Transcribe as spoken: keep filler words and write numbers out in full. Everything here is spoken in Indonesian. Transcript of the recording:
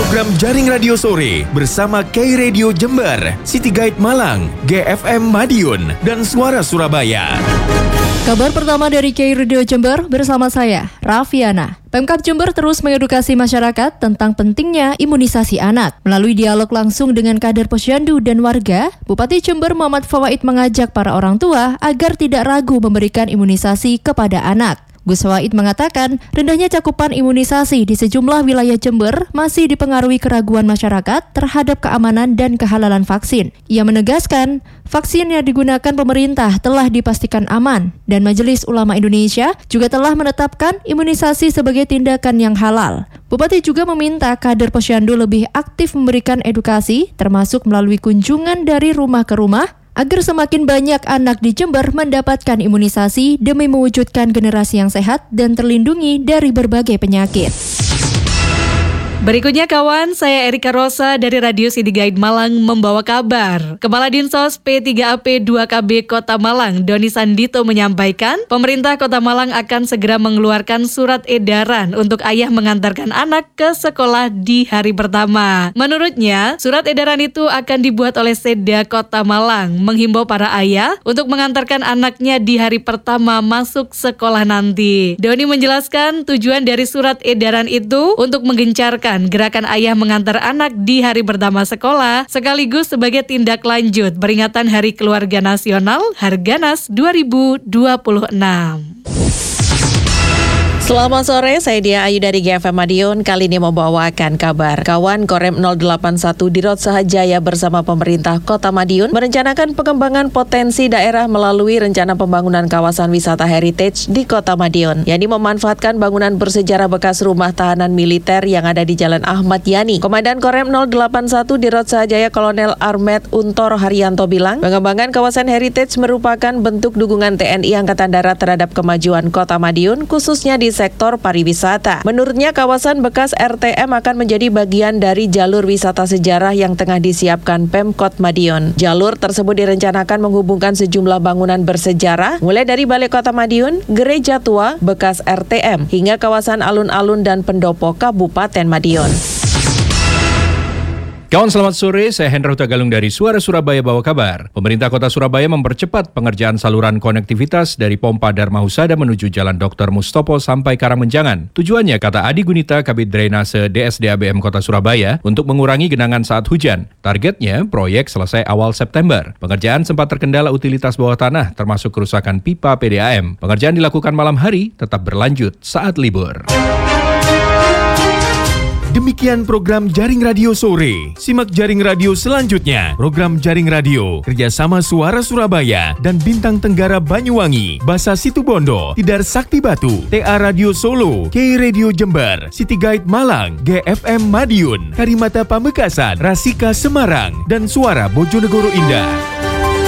program Jaring Radio Sore bersama K Radio Jember, City Guide Malang, G F M Madiun, dan Suara Surabaya. Kabar pertama dari K Radio Jember bersama saya, Raffiana. Pemkab Jember terus mengedukasi masyarakat tentang pentingnya imunisasi anak. Melalui dialog langsung dengan kader posyandu dan warga, Bupati Jember Muhammad Fawaid mengajak para orang tua agar tidak ragu memberikan imunisasi kepada anak. Gus Fawaid mengatakan, rendahnya cakupan imunisasi di sejumlah wilayah Jember masih dipengaruhi keraguan masyarakat terhadap keamanan dan kehalalan vaksin. Ia menegaskan, vaksin yang digunakan pemerintah telah dipastikan aman, dan Majelis Ulama Indonesia juga telah menetapkan imunisasi sebagai tindakan yang halal. Bupati juga meminta kader posyandu lebih aktif memberikan edukasi, termasuk melalui kunjungan dari rumah ke rumah, agar semakin banyak anak di Jember mendapatkan imunisasi demi mewujudkan generasi yang sehat dan terlindungi dari berbagai penyakit. Berikutnya kawan, saya Erika Rosa dari Radio City Guide Malang membawa kabar. Kepala Dinsos P tiga A P dua K B Kota Malang, Doni Sandito menyampaikan, pemerintah Kota Malang akan segera mengeluarkan surat edaran untuk ayah mengantarkan anak ke sekolah di hari pertama. Menurutnya, surat edaran itu akan dibuat oleh Seda Kota Malang, menghimbau para ayah untuk mengantarkan anaknya di hari pertama masuk sekolah nanti. Doni menjelaskan tujuan dari surat edaran itu untuk menggencarkan gerakan ayah mengantar anak di hari pertama sekolah, sekaligus sebagai tindak lanjut peringatan Hari Keluarga Nasional Harganas dua ribu dua puluh enam. Selamat sore, saya Dia Ayu dari G F M Madiun. Kali ini membawakan kabar. Kawan Korem nol delapan satu Dirot Sahajaya bersama pemerintah Kota Madiun merencanakan pengembangan potensi daerah melalui rencana pembangunan kawasan wisata heritage di Kota Madiun, yakni memanfaatkan bangunan bersejarah bekas rumah tahanan militer yang ada di Jalan Ahmad Yani. Komandan Korem nol delapan satu Dirot Sahajaya Kolonel Armet Untor Haryanto bilang, pengembangan kawasan heritage merupakan bentuk dukungan T N I Angkatan Darat terhadap kemajuan Kota Madiun, khususnya di sektor pariwisata. Menurutnya, kawasan bekas R T M akan menjadi bagian dari jalur wisata sejarah yang tengah disiapkan Pemkot Madiun. Jalur tersebut direncanakan menghubungkan sejumlah bangunan bersejarah, mulai dari Balai Kota Madiun, Gereja Tua, bekas R T M, hingga kawasan alun-alun dan pendopo Kabupaten Madiun. Kawan selamat sore, saya Hendra Hutagalung dari Suara Surabaya bawa kabar. Pemerintah Kota Surabaya mempercepat pengerjaan saluran konektivitas dari Pompa Dharma Husada menuju Jalan Doktor Mustopo sampai Karangmenjangan. Tujuannya, kata Adi Gunita, Kabid Drainase D S D A B M Kota Surabaya, untuk mengurangi genangan saat hujan. Targetnya, proyek selesai awal September. Pengerjaan sempat terkendala utilitas bawah tanah, termasuk kerusakan pipa P D A M. Pengerjaan dilakukan malam hari, tetap berlanjut saat libur. Demikian program Jaring Radio Sore. Simak Jaring Radio selanjutnya. Program Jaring Radio kerjasama Suara Surabaya dan Bintang Tenggara Banyuwangi, Basa Situbondo, Tidar Sakti Batu, T A Radio Solo, K Radio Jember, City Guide Malang, G F M Madiun, Karimata Pamekasan, Rasika Semarang, dan Suara Bojonegoro Indah.